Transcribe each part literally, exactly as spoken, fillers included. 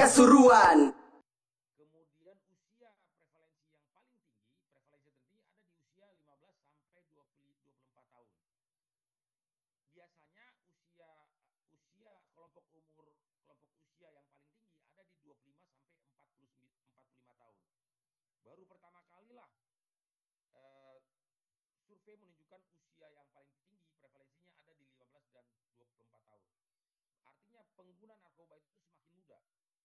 Pasuruan. Kemudian usia prevalensi yang paling tinggi, prevalensi tertinggi ada di usia lima belas sampai dua puluh, dua puluh empat tahun. Biasanya usia usia kelompok umur kelompok usia yang paling tinggi ada di dua puluh lima sampai empat puluh lima tahun. Baru pertama kalilah eh, survei menunjukkan usia yang paling tinggi prevalensinya ada di lima belas dan dua puluh empat tahun. Artinya pengguna narkoba itu semakin muda.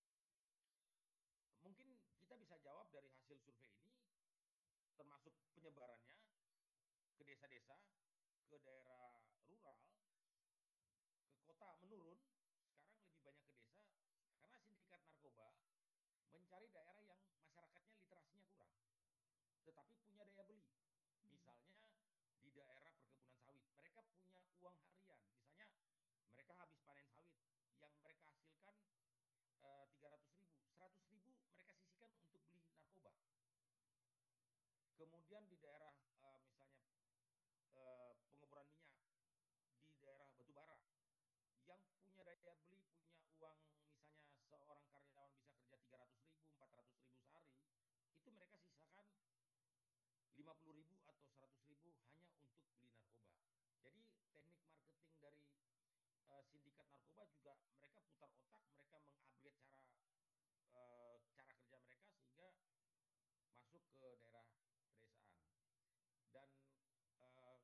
Mungkin kita bisa jawab dari hasil survei ini, termasuk penyebarannya ke desa-desa, ke daerah rural, ke kota menurun, sekarang lebih banyak ke desa, karena sindikat narkoba mencari daerah yang masyarakatnya literasinya kurang, tetapi punya daya beli. Misalnya di daerah perkebunan sawit, mereka punya uang harian, misalnya mereka habis panen sawit, yang mereka hasilkan uh, tiga ratus ribu, seratus ribu mereka sisihkan untuk beli narkoba. Kemudian di daerah uh, misalnya uh, pengeboran minyak, di daerah batubara, yang punya daya beli, punya uang, misalnya seorang karyawan bisa kerja tiga ratus ribu, empat ratus ribu sehari, itu mereka sisakan lima puluh ribu atau seratus ribu hanya untuk beli narkoba. Jadi teknik marketing dari uh, sindikat narkoba juga mereka putar otak, mereka mengupgrade cara uh, cara kerja mereka sehingga masuk ke daerah pedesaan. Dan uh,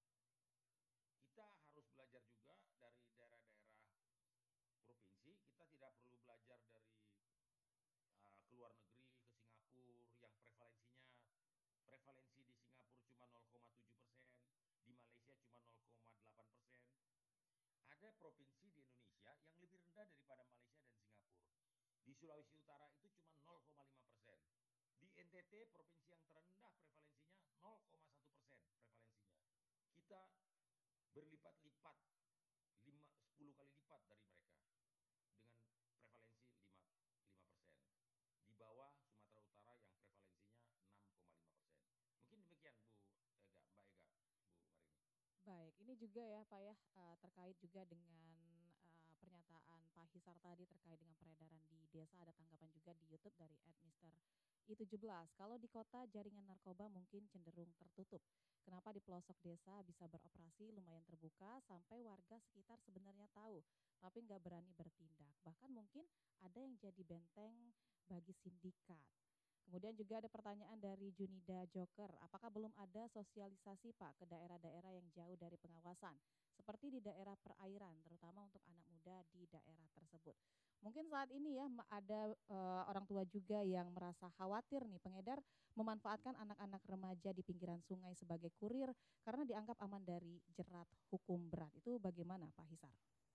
kita harus belajar juga dari daerah-daerah provinsi. Kita tidak perlu belajar dari uh, ke luar negeri, ke Singapura yang prevalensinya prevalensi di Singapura cuma nol koma tujuh persen, di Malaysia cuma nol koma delapan persen. Ada provinsi di Indonesia yang lebih rendah daripada Malaysia dan Singapura. Di Sulawesi Utara itu cuma nol koma lima persen. Di N T T, provinsi yang terendah prevalensinya nol koma satu persen prevalensinya. Kita berlipat-lipat, sepuluh kali lipat dari mereka dengan prevalensi lima persen. Di bawah Sumatera Utara yang prevalensinya enam koma lima persen. Mungkin demikian Bu Ega, Mbak Ega, Bu Marini. Baik, ini juga ya Pak ya, uh, terkait juga dengan uh, pernyataan Pak Hisar tadi terkait dengan peredaran di desa. Ada tanggapan juga di YouTube dari at mister I tujuh belas. Kalau di kota jaringan narkoba mungkin cenderung tertutup. Kenapa di pelosok desa bisa beroperasi lumayan terbuka sampai warga sekitar sebenarnya tahu, tapi nggak berani bertindak. Bahkan mungkin ada yang jadi benteng bagi sindikat. Kemudian juga ada pertanyaan dari Junida Joker, apakah belum ada sosialisasi Pak ke daerah-daerah yang jauh dari pengawasan, seperti di daerah perairan, terutama untuk anak muda di daerah tersebut. Mungkin saat ini ya ada uh, orang tua juga yang merasa khawatir nih pengedar memanfaatkan anak-anak remaja di pinggiran sungai sebagai kurir karena dianggap aman dari jerat hukum berat. Itu bagaimana Pak Hisar?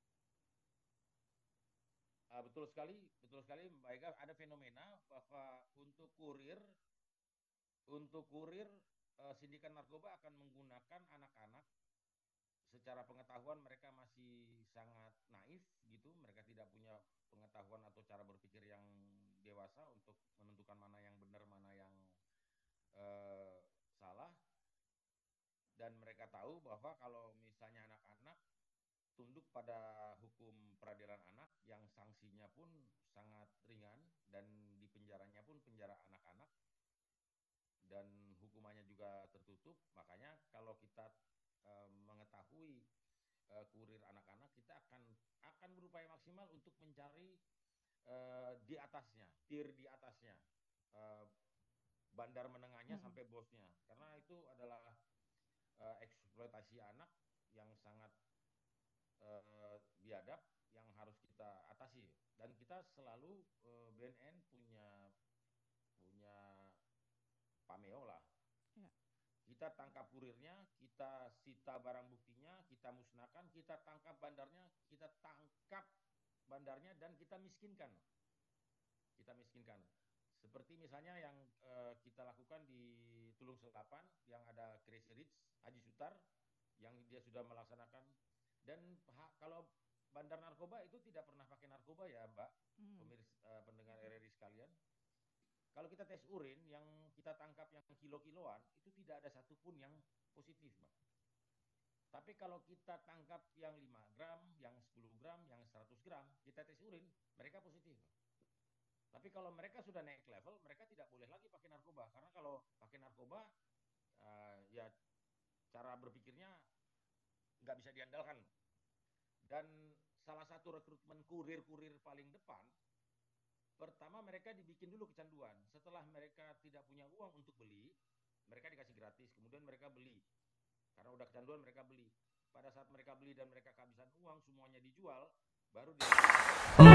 Uh, betul sekali, betul sekali Mbak Ega, ada fenomena bahwa untuk kurir, untuk kurir uh, sindikat narkoba akan menggunakan anak-anak. Secara pengetahuan mereka masih sangat naif gitu, mereka tidak punya pengetahuan atau cara berpikir yang dewasa untuk menentukan mana yang benar, mana yang uh, salah. Dan mereka tahu bahwa kalau misalnya anak-anak tunduk pada hukum peradilan anak yang sanksinya pun sangat ringan dan di penjaranya pun penjara anak-anak dan hukumannya juga tertutup. Makanya kalau kita uh, mengetahui uh, kurir anak-anak, kita akan akan berupaya maksimal untuk mencari uh, di atasnya, tier di atasnya, uh, bandar menengahnya Hmm. sampai bosnya, karena itu adalah uh, eksploitasi anak yang sangat uh, biadab yang harus kita atasi. Dan kita selalu uh, B N N punya punya pameo lah. Ya. Kita tangkap kurirnya, kita sita barang buktinya, kita musnahkan, kita tangkap bandarnya, kita tangkap bandarnya dan kita miskinkan. Kita miskinkan. Seperti misalnya yang uh, kita lakukan di Tulung Selapan yang ada Crazy Rich, Haji Sutar yang dia sudah melaksanakan. Dan ha, kalau bandar narkoba itu tidak pernah pakai narkoba ya Mbak, Hmm. pemirs, uh, pendengar R R I sekalian. Kalau kita tes urin yang kita tangkap yang kilo-kiloan itu tidak ada satupun yang positif, Mbak. Tapi kalau kita tangkap yang lima gram, yang sepuluh gram, yang seratus gram, kita tes urin, mereka positif, Mbak. kalau mereka sudah naik level, mereka tidak boleh lagi pakai narkoba, karena kalau pakai narkoba, uh, ya cara berpikirnya nggak bisa diandalkan. Dan salah satu rekrutmen kurir-kurir paling depan, pertama mereka dibikin dulu kecanduan. Setelah mereka tidak punya uang untuk beli, mereka dikasih gratis, kemudian mereka beli. Karena udah kecanduan mereka beli. Pada saat mereka beli dan mereka kehabisan uang, semuanya dijual, baru dia